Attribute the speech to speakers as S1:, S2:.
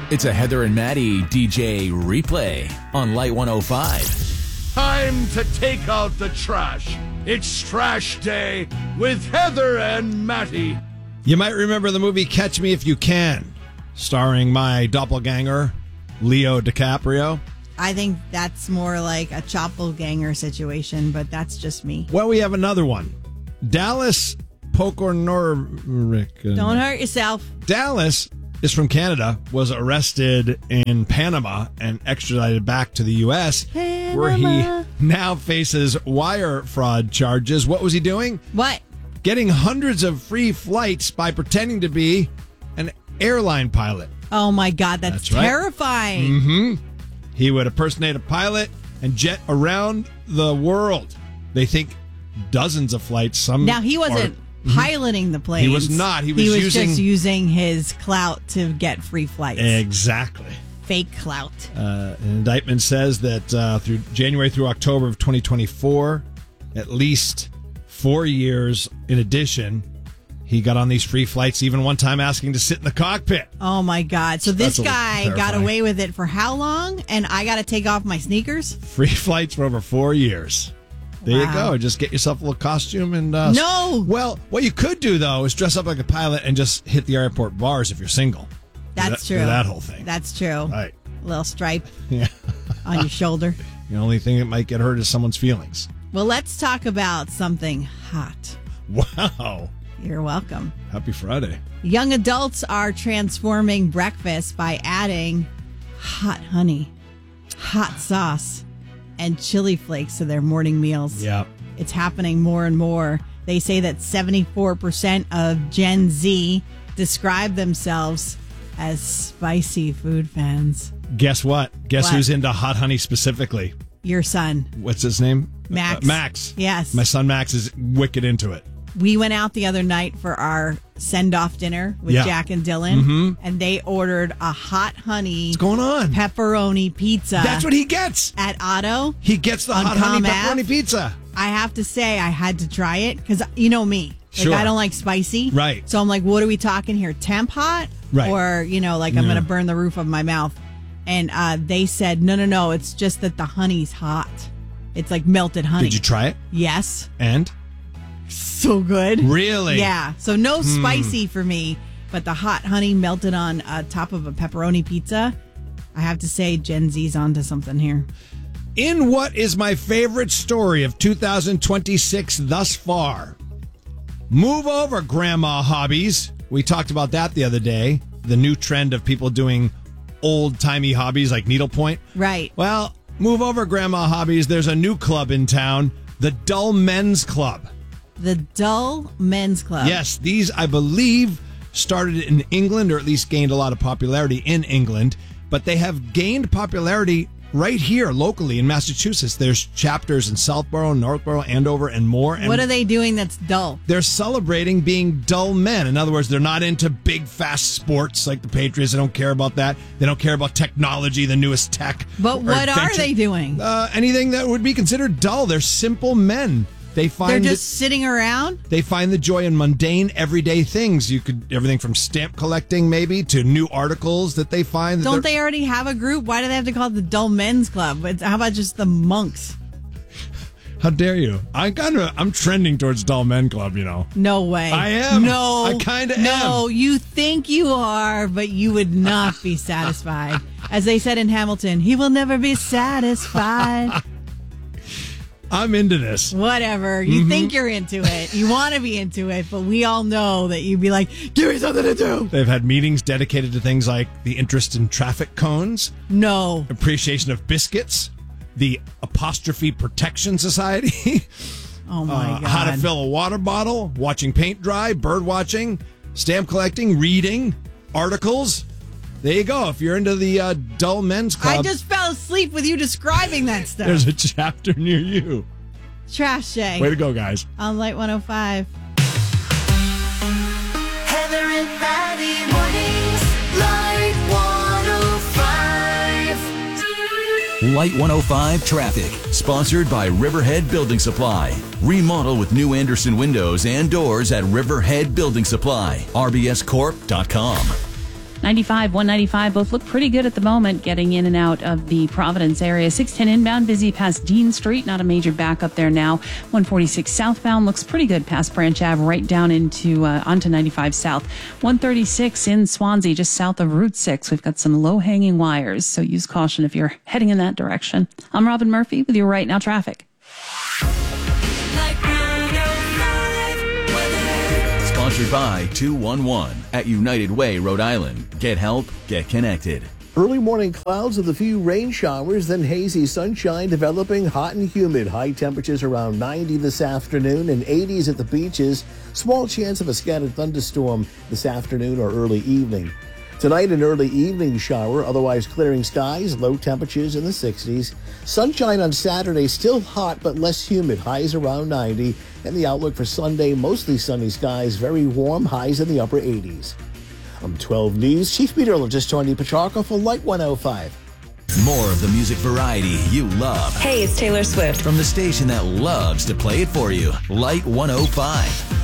S1: It's a Heather and Maddie DJ replay on Light 105.
S2: Time to take out the trash. It's Trash Day with Heather and Matty.
S3: You might remember the movie Catch Me If You Can, starring my doppelganger, Leo DiCaprio.
S4: I think that's more like a doppelganger situation, but that's just me.
S3: Well, we have another one. Dallas Pokornoric.
S4: Don't hurt yourself.
S3: Dallas is from Canada, was arrested in Panama and extradited back to the U.S., where he now faces wire fraud charges. What was he doing?
S4: What?
S3: Getting hundreds of free flights by pretending to be an airline pilot.
S4: Oh, my God. That's
S3: right.
S4: terrifying.
S3: Mm-hmm. He would impersonate a pilot and jet around the world. They think dozens of flights.
S4: Now, he wasn't piloting the planes.
S3: He was not. He was
S4: just using his clout to get free flights.
S3: Exactly.
S4: Fake clout.
S3: An indictment says that through January through October of 2024, at least 4 years in addition, he got on these free flights, even one time asking to sit in the cockpit.
S4: Oh, my God. So this guy got
S3: terrifying.
S4: away with it for how long? And I got to take off my sneakers?
S3: Free flights for over 4 years. There you go. Just get yourself a little costume and...
S4: No!
S3: Well, what you could do, though, is dress up like a pilot and just hit the airport bars if you're single.
S4: That's true.
S3: Do that whole thing.
S4: That's true.
S3: Right.
S4: A little stripe
S3: Yeah.
S4: on your shoulder.
S3: The only thing that might get hurt is someone's feelings.
S4: Well, let's talk about something hot.
S3: Wow.
S4: You're welcome.
S3: Happy Friday.
S4: Young adults are transforming breakfast by adding hot honey, hot sauce, and chili flakes to their morning meals.
S3: Yeah.
S4: It's happening more and more. They say that 74% of Gen Z describe themselves as spicy food fans.
S3: Guess what? Guess
S4: What?
S3: who's into hot honey specifically?
S4: Your son,
S3: What's his name?
S4: Max.
S3: Max.
S4: Yes.
S3: My son Max is wicked into it.
S4: We went out the other night for our send-off dinner with
S3: Yeah.
S4: Jack and Dylan, and they ordered a hot honey
S3: What's going on?
S4: pepperoni pizza.
S3: That's what he gets.
S4: At Otto.
S3: He gets the
S4: On
S3: hot honey
S4: Com
S3: pepperoni
S4: Ave?
S3: pizza.
S4: I have to say, I had to try it because you know me. Like,
S3: Sure.
S4: I don't like spicy.
S3: Right.
S4: So I'm like, what are we talking here? Temp hot?
S3: Right.
S4: Or, like I'm going to burn the roof of my mouth. And they said, no. It's just that the honey's hot. It's like melted honey.
S3: Did you try it?
S4: Yes.
S3: And?
S4: So good.
S3: Really?
S4: Yeah. So no spicy for me, but the hot honey melted on top of a pepperoni pizza. I have to say, Gen Z's onto something here.
S3: In what is my favorite story of 2026 thus far? Move over, grandma hobbies. We talked about that the other day. The new trend of people doing old-timey hobbies like needlepoint.
S4: Right.
S3: Well, move over, grandma hobbies. There's a new club in town, the Dull Men's Club.
S4: The Dull Men's Club.
S3: Yes, these, I believe, started in England, or at least gained a lot of popularity in England, but they have gained popularity right here locally in Massachusetts. There's chapters in Southborough, Northborough, Andover, and more. And
S4: What are they doing that's dull?
S3: they're celebrating being dull men. In other words, they're not into big, fast sports like the Patriots. They don't care about that. They don't care about technology, the newest tech.
S4: But
S3: or
S4: what are
S3: adventure.
S4: they doing?
S3: Anything that would be considered dull. They're simple men. They find
S4: They're just sitting around?
S3: They find the joy in mundane, everyday things. Everything from stamp collecting, maybe, to new articles that they find.
S4: Don't they already have a group? Why do they have to call it the Dull Men's Club? How about just the monks?
S3: How dare you? I'm trending towards Dull Men Club,
S4: No way.
S3: I am.
S4: No.
S3: I kinda
S4: No,
S3: am.
S4: you think you are, but you would not be satisfied. As they said in Hamilton, he will never be satisfied.
S3: I'm into this.
S4: Whatever. You think you're into it. You want to be into it, but we all know that you'd be like, give me something to do.
S3: They've had meetings dedicated to things like the interest in traffic cones,
S4: No.
S3: appreciation of biscuits, the Apostrophe Protection Society,
S4: Oh, my God.
S3: how to fill a water bottle, watching paint dry, bird watching, stamp collecting, reading, articles. There you go. If you're into the Dull Men's Club,
S4: I just fell asleep with you describing that stuff.
S3: there's a chapter near you.
S4: Trash Day
S3: Way to go, guys.
S4: on Light 105.
S5: Heather and Maddie mornings, Light 105.
S1: Light 105 traffic, sponsored by Riverhead Building Supply. Remodel with new Anderson windows and doors at Riverhead Building Supply. RBScorp.com.
S6: 95, 195, both look pretty good at the moment, getting in and out of the Providence area. 610 inbound, busy past Dean Street, not a major backup there now. 146 southbound looks pretty good past Branch Ave, right down into onto 95 South. 136 in Swansea, just south of Route 6. We've got some low-hanging wires, so use caution if you're heading in that direction. I'm Robin Murphy with your Right Now traffic.
S5: Like 105 weather.
S1: Sponsored by 211 at United Way, Rhode Island. Get help, get connected.
S7: Early morning clouds with a few rain showers, then hazy sunshine developing, hot and humid. High temperatures around 90 this afternoon and 80s at the beaches. Small chance of a scattered thunderstorm this afternoon or early evening. Tonight, an early evening shower, otherwise clearing skies, low temperatures in the 60s. Sunshine on Saturday, still hot but less humid, highs around 90. And the outlook for Sunday, mostly sunny skies, very warm, highs in the upper 80s. I'm 12 News Chief Meteorologist Tony Petrarca for Light 105.
S1: More of the music variety you love
S8: Hey, it's Taylor Swift.
S1: from the station that loves to play it for you. Light 105.